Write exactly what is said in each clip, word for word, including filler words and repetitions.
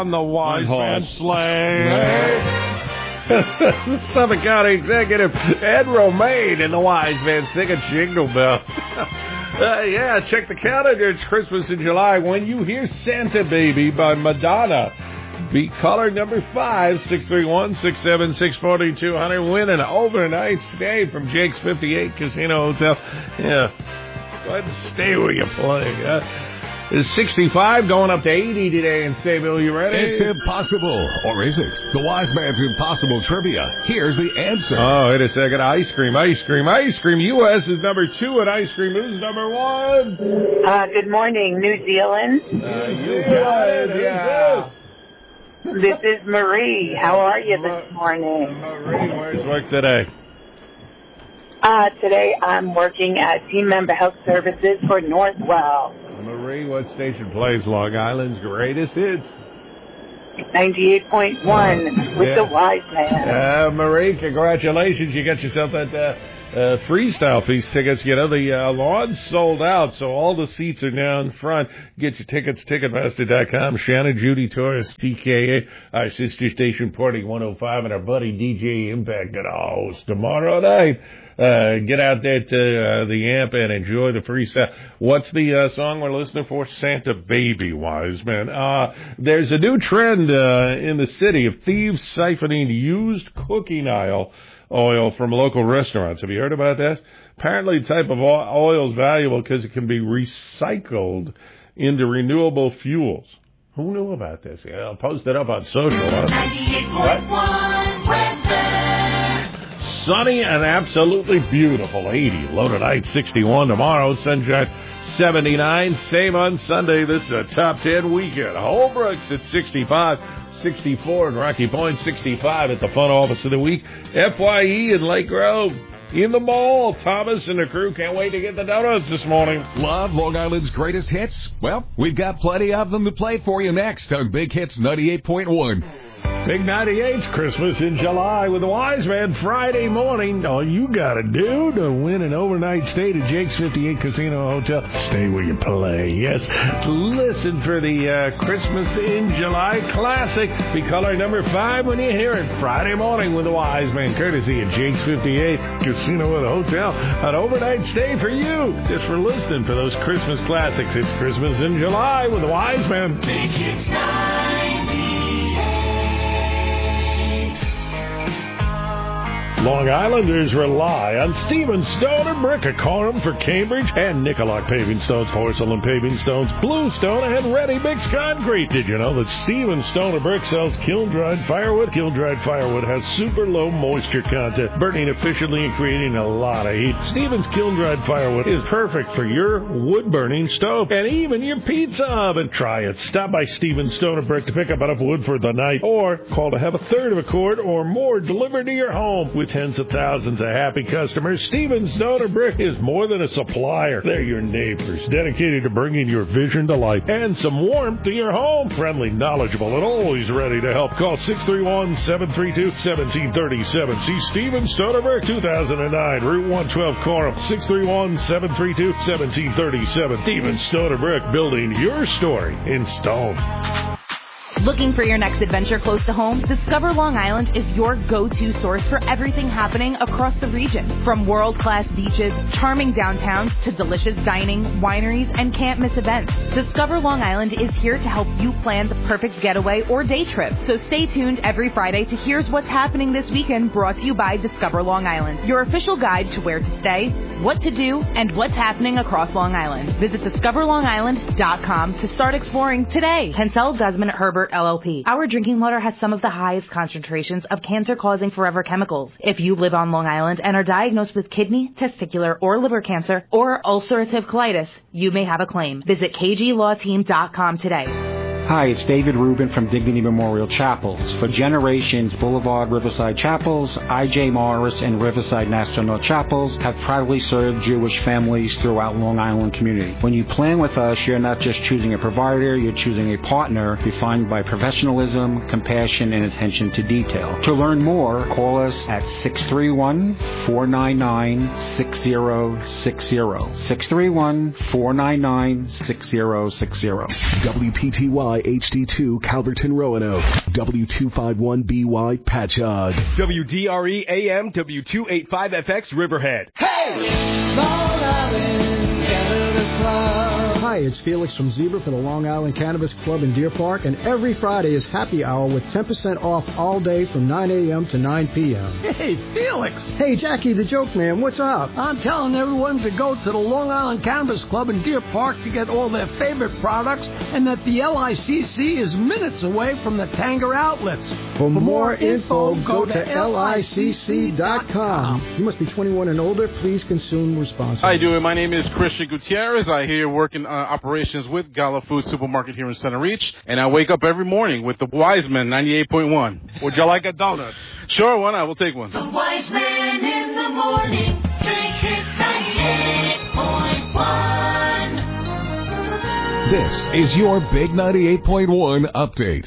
on the Wise Man Sleigh. Suffolk County Executive Ed Romaine and the Wise Man singing Jingle Bells. uh, yeah, check the calendar. It's Christmas in July. When you hear Santa Baby by Madonna, be caller number five, six three one, six seven six, four two zero zero. Win an overnight stay from Jake's fifty-eight Casino Hotel. Yeah, go ahead and stay where you're playing. Uh, It's sixty-five, going up to eighty today in Sayville. You ready? It's impossible. Or is it? The Wise Man's Impossible Trivia. Here's the answer. Oh, wait a second. Ice cream, ice cream, ice cream. U S is number two, and ice cream who's number one? Uh, good morning, New Zealand. Uh, you got it, yeah. This is Marie. How are you this morning? Marie, where's work today? Uh, today I'm working at Team Member Health Services for Northwell. Marie, what station plays Long Island's greatest hits? ninety-eight point one with yeah. the Wise Man. Uh, Marie, congratulations. You got yourself that uh, uh, Freestyle Feast tickets. You know, the uh, lawn's sold out, so all the seats are now in front. Get your tickets, Ticketmaster dot com. Shannon, Judy, Torres, T K A, our sister station, Party one oh five, and our buddy D J Impact going to host tomorrow night. Uh, get out there to uh, the amp and enjoy the freestyle. What's the uh, song we're listening for? Santa Baby, Wise Man. Uh, there's a new trend uh, in the city of thieves siphoning used cooking oil oil from local restaurants. Have you heard about that? Apparently the type of oil is valuable because it can be recycled into renewable fuels. Who knew about this? Yeah, I'll post it up on social. ninety-eight point one weather. Sunny and absolutely beautiful. eighty. Low tonight, sixty-one. Tomorrow, sunshine, seventy-nine. Same on Sunday. This is a top ten weekend. Holbrook's at sixty-five. sixty-four in Rocky Point. sixty-five at the Fun Office of the Week. F Y E in Lake Grove. In the mall. Thomas and the crew can't wait to get the donuts this morning. Love Long Island's greatest hits? Well, we've got plenty of them to play for you next on Big Hits ninety-eight point one. Big ninety-eight's Christmas in July with the Wise Man Friday morning. All you got to do to win an overnight stay to Jake's fifty-eight Casino Hotel, stay where you play. Yes, listen for the uh, Christmas in July classic. Be caller number five when you hear it Friday morning with the Wise Man, courtesy of Jake's fifty-eight Casino and Hotel. An overnight stay for you, just for listening for those Christmas classics. It's Christmas in July with the Wise Man. Big Hits ninety-eight. Long Islanders rely on Stephen Stoner Brick of Coram for Cambridge and Nicolak Paving Stones, Porcelain Paving Stones, Bluestone, and Ready Mix Concrete. Did you know that Stephen Stoner Brick sells kiln-dried firewood? Kiln-dried firewood has super low moisture content, burning efficiently and creating a lot of heat. Stephen's kiln-dried firewood is perfect for your wood-burning stove and even your pizza oven. Try it. Stop by Stephen Stoner Brick to pick up enough wood for the night, or call to have a third of a cord or more delivered to your home. With tens of thousands of happy customers, Stephen Stoner Brick is more than a supplier. They're your neighbors, dedicated to bringing your vision to life and some warmth to your home. Friendly, knowledgeable, and always ready to help. Call six three one, seven three two, one seven three seven. See Stephen Stoner Brick, two thousand nine, Route one twelve, Coram. six three one, seven three two, one seven three seven. Stephen Stoner Brick, building your story in stone. Looking for your next adventure close to home? Discover Long Island is your go-to source for everything happening across the region. From world-class beaches, charming downtowns, to delicious dining, wineries, and can't-miss events. Discover Long Island is here to help you plan the perfect getaway or day trip. So stay tuned every Friday to Here's What's Happening This Weekend, brought to you by Discover Long Island, your official guide to where to stay, what to do, and what's happening across Long Island. Visit discover long island dot com to start exploring today. Tencel Guzman Herbert L L P. Our drinking water has some of the highest concentrations of cancer-causing forever chemicals. If you live on Long Island and are diagnosed with kidney, testicular, or liver cancer, or ulcerative colitis, you may have a claim. Visit k g law team dot com today. Hi, it's David Rubin from Dignity Memorial Chapels. For generations, Boulevard Riverside Chapels, I J Morris, and Riverside National Chapels have proudly served Jewish families throughout Long Island community. When you plan with us, you're not just choosing a provider, you're choosing a partner defined by professionalism, compassion, and attention to detail. To learn more, call us at six three one, four nine nine, six zero six zero. six three one, four nine nine, six zero six zero. W P T Y Y H D two, Calverton, Roanoke. W two fifty-one B Y, Patchogue. W D R E A M, W two eighty-five F X, Riverhead. Hey! Long Island Cannabis Club. Hi, it's Felix from Zebra for the Long Island Cannabis Club in Deer Park, and every Friday is happy hour with ten percent off all day from nine a.m. to nine p.m. Hey, Felix! Hey, Jackie the Joke Man, what's up? I'm telling everyone to go to the Long Island Cannabis Club in Deer Park to get all their favorite products, and that the L I C C is minutes away from the Tanger outlets. For, For more, more info, info, go to L I C C dot com. You must be twenty-one and older. Please consume responsibly. How you doing? My name is Christian Gutierrez. I here working uh, operations with Gala Food Supermarket here in Center Reach, and I wake up every morning with the Wise Man ninety-eight point one. Would you like a donut? Sure, why not? We'll take one. The Wise Man in the morning. Big Hits ninety-eight point one. This is your Big ninety-eight point one update.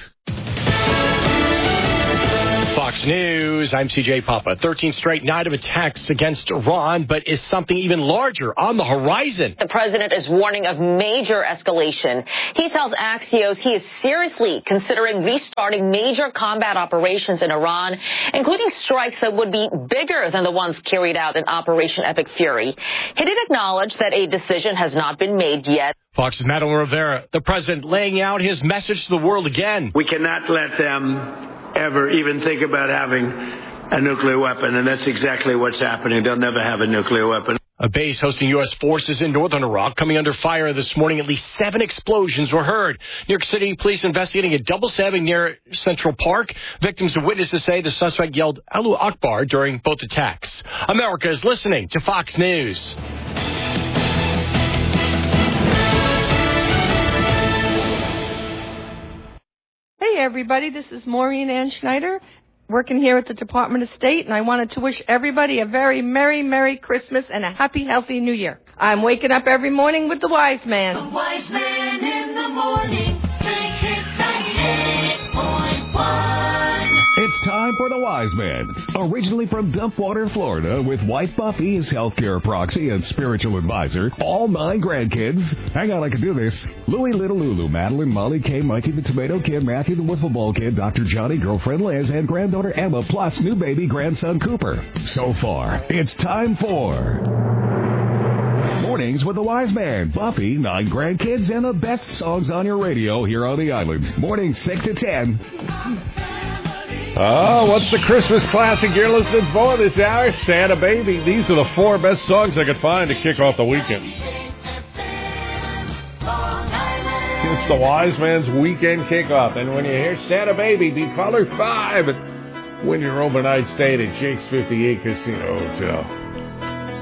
Fox News, I'm C J Papa. thirteenth straight night of attacks against Iran, but is something even larger on the horizon? The president is warning of major escalation. He tells Axios he is seriously considering restarting major combat operations in Iran, including strikes that would be bigger than the ones carried out in Operation Epic Fury. He did acknowledge that a decision has not been made yet. Fox's Madeline Rivera, the president laying out his message to the world again. We cannot let them ever even think about having a nuclear weapon, and that's exactly what's happening. They'll never have a nuclear weapon. A base hosting U S forces in northern Iraq coming under fire this morning. At least seven explosions were heard. New York City police investigating a double stabbing near Central Park. Victims and witnesses say the suspect yelled Allahu Akbar during both attacks. America is listening to Fox News. Hey everybody, this is Maureen Ann Schneider, working here at the Department of State, and I wanted to wish everybody a very Merry, Merry Christmas and a Happy, Healthy New Year. I'm waking up every morning with the Wise Man. The Wise Man in the morning, Big Hits ninety-eight point one. It's time for the Wise Man. Originally from Dumpwater, Florida, with wife Buffy, his healthcare proxy and spiritual advisor, all nine grandkids. Hang on, I can do this. Louie, Little Lulu, Madeline, Molly, Kay, Mikey the Tomato Kid, Matthew the Wiffle Ball Kid, Doctor Johnny, girlfriend Liz, and granddaughter Emma, plus new baby grandson Cooper. So far, it's time for Mornings with the Wise Man, Buffy, nine grandkids, and the best songs on your radio here on the island. Mornings six to ten. Oh, what's the Christmas classic you're listening for this hour? Santa Baby. These are the four best songs I could find to kick off the weekend. It's the Wise Man's weekend kickoff. And when you hear Santa Baby, be caller five and win your overnight stay at Jake's fifty-eight Casino Hotel.